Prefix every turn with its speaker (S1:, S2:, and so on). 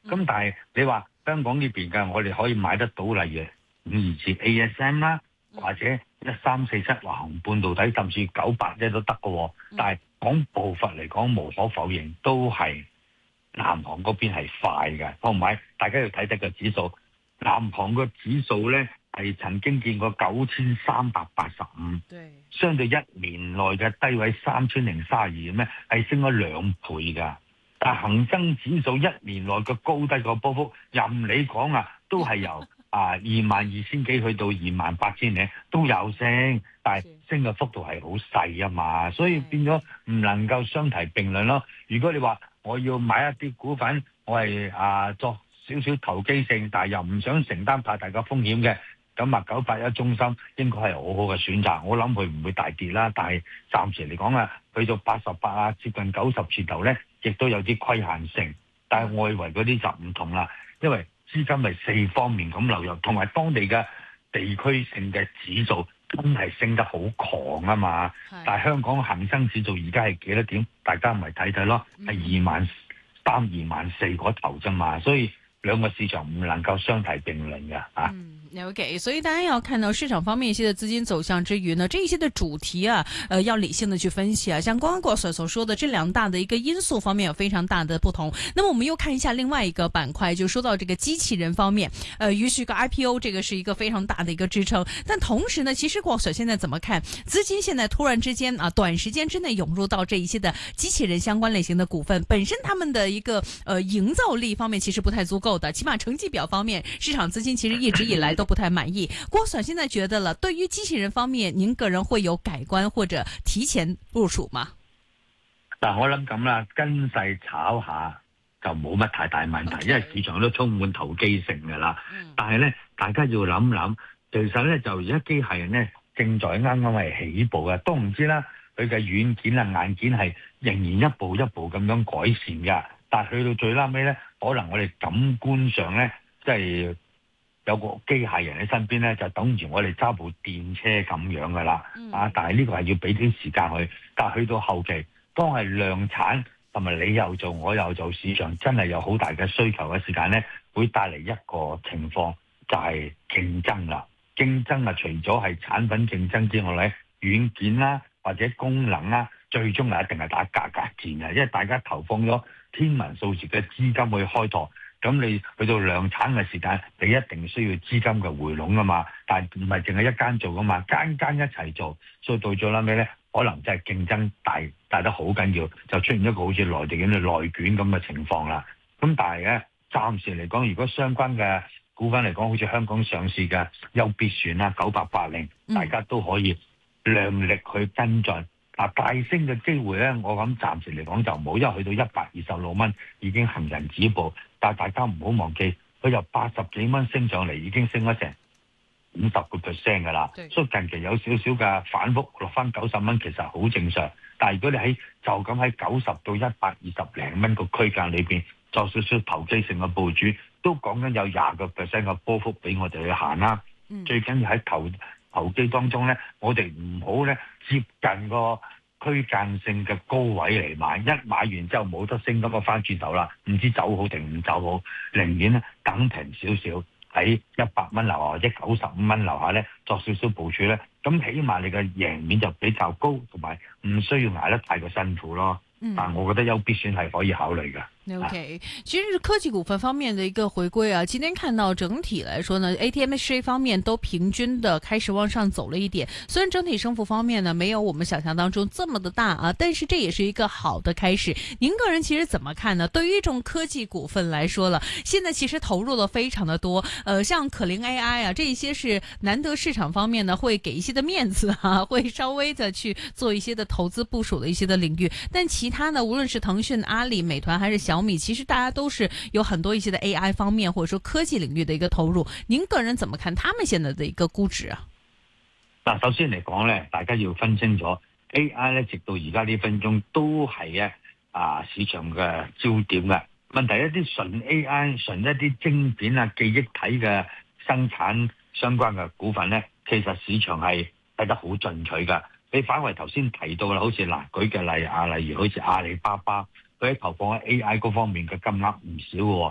S1: 咁但係你話香港呢邊嘅，我哋可以買得到，例如52字 ASM 啦，或者1347華虹半導體，甚至981都得嘅。但係講步伐嚟講，無可否認都係南韓嗰邊係快嘅。同埋大家要睇睇個指數，南韓個指數咧係曾經見過9385，相對1年內嘅低位3032咩，係升咗2倍㗎。但恒生指數1年內嘅高低個波幅，任你講啊，都係由22,000幾去到28,000零都有升，但係升嘅幅度係好細啊嘛，所以變咗唔能夠相提並論咯。如果你話我要買一啲股份，我係作少少投機性，但係又唔想承擔太大嘅風險嘅，咁981中心應該係好好嘅選擇。我諗佢唔會大跌啦，但係暫時嚟講啊，去到88接近90字頭咧，亦都有啲規限性。但係外圍嗰啲就唔同啦，因為資金係4方面咁流入，同埋當地嘅地區性嘅指數真係升得好狂啊嘛。但係香港恒生指數而家係幾多點？大家咪睇睇咯，係23,000、24,000嗰頭啫嘛，所以兩個市場唔能夠相提並論嘅啊。
S2: OK， 所以大家要看到市場方面一些的資金走向之餘呢，這一些的主題啊，要理性的去分析啊。像剛剛郭 Sir 所說的這兩大的一個因素方面有非常大的不同。那麼我們又看一下另外一個板塊，就說到這個機器人方面，於是個 IPO 這個是一個非常大的一個支撐。但同時呢，其實郭 Sir 現在怎麼看資金現在突然之間啊，短時間之內湧入到這一些的機器人相關類型的股份，本身他們的一個營造力方面其實不太足夠的，起碼成績表方面，市場資金其實一直以來都不太滿意。郭 Sir 現在覺得了，對於機器人方面，您個人會有改觀或者提前部署嗎？
S1: 嗱，我諗咁啦，跟勢炒下就冇乜太大問題，因為市場都充滿投機性噶啦。但係咧，大家要諗諗，其實咧就而家機械人咧正在啱啱係起步嘅，都唔知啦，佢嘅軟件啊硬件係仍然一步一步咁樣改善噶。但係去到最拉尾咧，可能我哋感官上咧，即係有個機械人喺身邊咧，就等於我哋揸部電車咁樣噶啦。但係呢個係要俾啲時間去。但係去到後期，當係量產同埋你又做我又做，市場真係有好大嘅需求嘅時間咧，會帶嚟一個情況就係競爭啦。競爭啊，除咗係產品競爭之外咧，軟件啦或者功能啦，最終係一定係打價格戰嘅，因為大家投放咗天文數字嘅資金去開拓。咁你去到量產嘅時間，你一定需要資金嘅回籠啊嘛。但係唔係淨係一間做噶嘛，間間一齊做，所以到咗啦尾咧，可能真係競爭大得好緊要，就出現一個好似內地咁嘅內卷咁嘅情況啦。咁但係咧，暫時嚟講，如果相關嘅股份嚟講，好似香港上市嘅優必選啦、9880，大家都可以量力去跟進。大升嘅機會咧，我諗暫時嚟講就冇，因為去到126蚊已經行人止步。但係大家唔好忘記，佢由80幾蚊升上嚟，已經升咗成50% 㗎啦。所以近期有少少嘅反覆，落翻90蚊其實好正常。但係如果你就咁喺90到120零蚊個區間裏邊作少少投機性嘅部署，都講緊有20% 嘅波幅俾我哋去行啦。最緊要喺投機當中咧，我哋唔好咧接近個區間性嘅高位嚟買，一買完之後冇得升咁啊翻轉頭啦，唔知走好定唔走好，寧願咧等平少少喺100蚊樓下或者95蚊樓下咧作少少部署咧，咁起碼你嘅贏面就比較高，同埋唔需要捱得太過辛苦咯。但我覺得優必選係可以考慮嘅。
S2: OK， 其實科技股份方面的一個回歸啊，今天看到整體來說呢 ，ATMX 方面都平均的開始往上走了一點。雖然整體升幅方面呢，沒有我們想象當中這麼的大啊，但是這也是一個好的開始。您個人其實怎麼看呢？對於這種科技股份來說了，現在其實投入了非常的多。像可伶 AI 啊，這一些是難得市場方面呢會給一些的面子啊，會稍微的去做一些的投資部署的一些的領域。但其他呢，無論是騰訊、阿里、美團還是小米，其實大家都是有很多一些的 AI 方面或者說科技領域的一個投入，您個人怎麼看他們現在的一個估值啊？
S1: 嗱，首先嚟講咧，大家要分清楚 AI 咧，直到而家呢分鐘都係市場嘅焦點嘅。問題一啲純 AI、純一啲晶片啊、記憶體嘅生產相關嘅股份咧，其實市場係睇得好進取噶。你反為頭先提到啦，好似舉嘅例如好似阿里巴巴，佢喺投放喺 AI 嗰方面嘅金額唔少嘅，